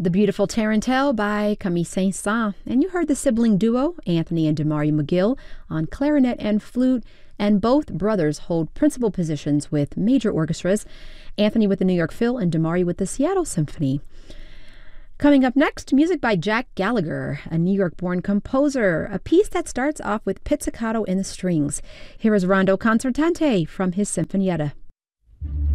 The Beautiful Tarantelle by Camille Saint-Saëns. And you heard the sibling duo, Anthony and Demario McGill, on clarinet and flute, and both brothers hold principal positions with major orchestras, Anthony with the New York Phil and Demario with the Seattle Symphony. Coming up next, music by Jack Gallagher, a New York-born composer, a piece that starts off with pizzicato in the strings. Here is Rondo Concertante from his Sinfonietta.